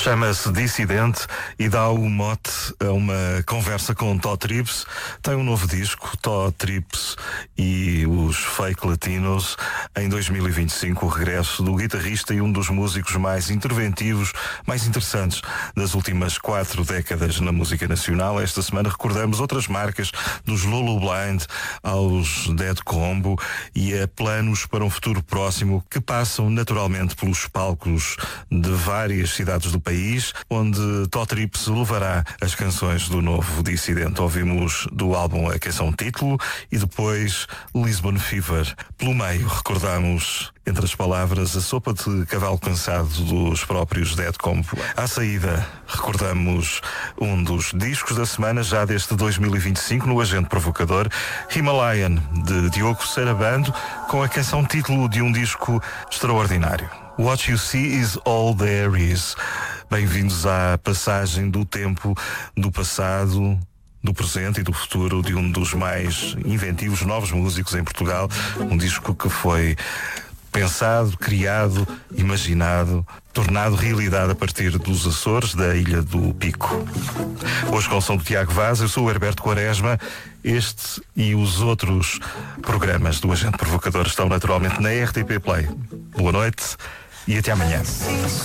Chama-se Dissidente e dá o mote a uma conversa com Tó Trips. Tem um novo disco, Tó Trips e os Fake Latinos. Em 2025, o regresso do guitarrista e um dos músicos mais interventivos, mais interessantes das últimas 4 décadas na música nacional. Esta semana recordamos outras marcas, dos Lulu Blind aos Dead Combo, e a planos para um futuro próximo que passam naturalmente pelos palcos de várias cidades do país, onde Tó Trips levará as canções do novo Dissidente. Ouvimos do álbum a canção título e depois Lisbon Fever. Pelo meio recordamos, entre as palavras, a sopa de cavalo cansado dos próprios Dead Combo. À saída recordamos um dos discos da semana, já deste 2025, no Agente Provocador, Himalayan, de Diogo Sarabando, com a canção título de um disco extraordinário. What You See Is All There Is. Bem-vindos à passagem do tempo, do passado, do presente e do futuro de um dos mais inventivos novos músicos em Portugal. Um disco que foi pensado, criado, imaginado, tornado realidade a partir dos Açores, da Ilha do Pico. Hoje com o som do Tiago Vaz, eu sou o Herberto Quaresma. Este e os outros programas do Agente Provocador estão naturalmente na RTP Play. Boa noite e até amanhã.